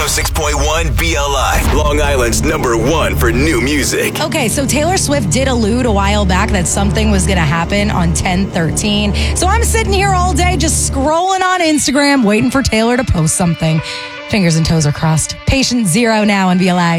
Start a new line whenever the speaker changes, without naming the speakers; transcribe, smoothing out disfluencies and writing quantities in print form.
106.1 BLI, Long Island's #1 for new music.
Okay, so Taylor Swift did allude a while back that something was going to happen on 10/13. So I'm sitting here all day just scrolling on Instagram, waiting for Taylor to post something. Fingers and toes are crossed. Patient zero now on BLI.